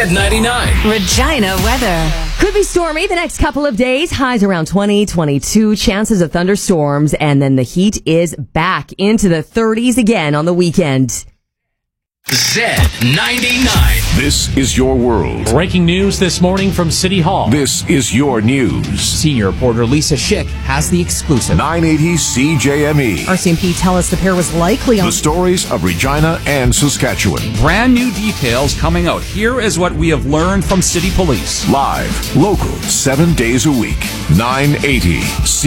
Z99. Regina weather. Could be stormy the next couple of days. Highs around 20, 22. Chances of thunderstorms. And then the heat is back into the 30s again on the weekend. Z99. This is your world. Breaking news this morning from City Hall. This is your news. Senior reporter Lisa Schick has the exclusive. 980 CJME. RCMP tell us the pair was likely on The stories of Regina and Saskatchewan. Brand new details coming out. Here is what we have learned from City Police. Live, local, 7 days a week. 980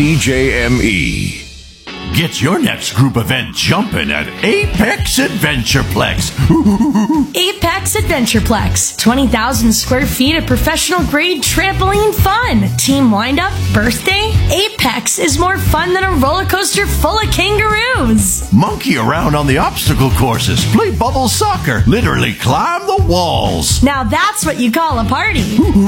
CJME. Get your next group event jumping at Apex Adventureplex. Apex Adventureplex. 20,000 square feet of professional-grade trampoline fun. Team wind-up, birthday? Apex is more fun than a roller coaster full of kangaroos. Monkey around on the obstacle courses. Play bubble soccer. Literally climb the walls. Now that's what you call a party.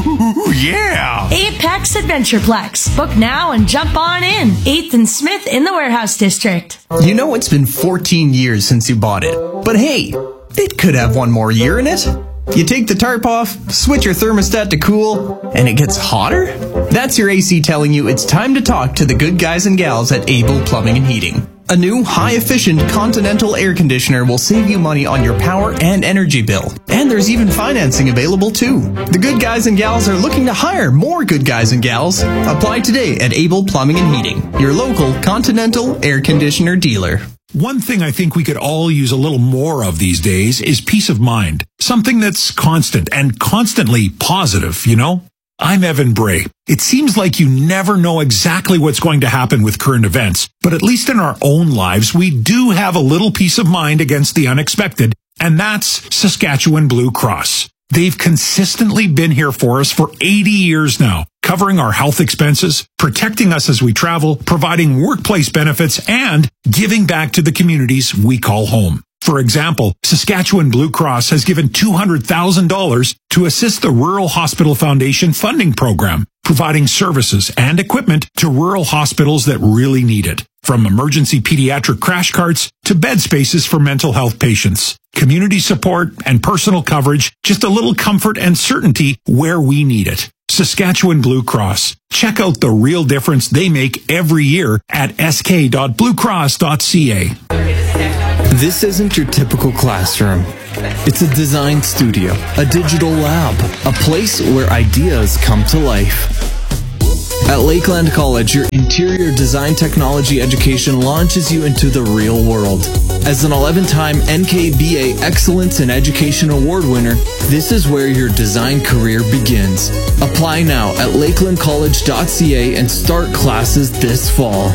Yeah! Apex Adventureplex. Book now and jump on in. 8th and Smith in the Warehouse District. You know it's been 14 years since you bought it. But hey, it could have one more year in it. You take the tarp off, switch your thermostat to cool, and it gets hotter? That's your AC telling you it's time to talk to the good guys and gals at Able Plumbing and Heating. A new, high-efficient Continental air conditioner will save you money on your power and energy bill. And there's even financing available, too. The good guys and gals are looking to hire more good guys and gals. Apply today at Able Plumbing and Heating, your local Continental air conditioner dealer. One thing I think we could all use a little more of these days is peace of mind. Something that's constant and constantly positive, you know? I'm Evan Bray. It seems like you never know exactly what's going to happen with current events, but at least in our own lives, we do have a little peace of mind against the unexpected, and that's Saskatchewan Blue Cross. They've consistently been here for us for 80 years now, covering our health expenses, protecting us as we travel, providing workplace benefits, and giving back to the communities we call home. For example, Saskatchewan Blue Cross has given $200,000 to assist the Rural Hospital Foundation funding program, providing services and equipment to rural hospitals that really need it. From emergency pediatric crash carts to bed spaces for mental health patients. Community support and personal coverage, just a little comfort and certainty where we need it. Saskatchewan Blue Cross. Check out the real difference they make every year at sk.bluecross.ca. This isn't your typical classroom. It's a design studio, a digital lab, a place where ideas come to life. At Lakeland College, your interior design technology education launches you into the real world. As an 11-time NKBA Excellence in Education Award winner, this is where your design career begins. Apply now at lakelandcollege.ca and start classes this fall.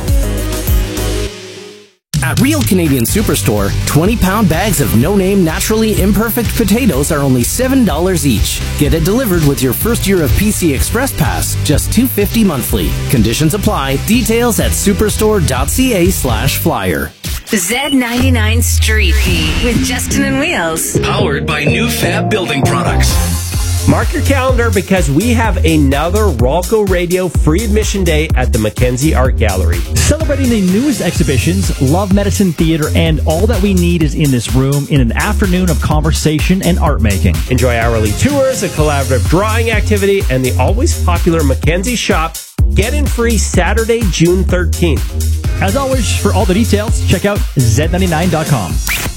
At Real Canadian Superstore, 20-pound bags of no-name, naturally imperfect potatoes are only $7 each. Get it delivered with your first year of PC Express Pass, just $2.50 monthly. Conditions apply. Details at superstore.ca/flyer. Z99 Street Heat with Justin and Wheels. Powered by New Fab Building Products. Mark your calendar because we have another Rolco Radio free admission day at the Mackenzie Art Gallery. Celebrating the newest exhibitions, Love Medicine Theater, and All That We Need is in this room in an afternoon of conversation and art making. Enjoy hourly tours, a collaborative drawing activity, and the always popular Mackenzie Shop. Get in free Saturday, June 13th. As always, for all the details, check out Z99.com.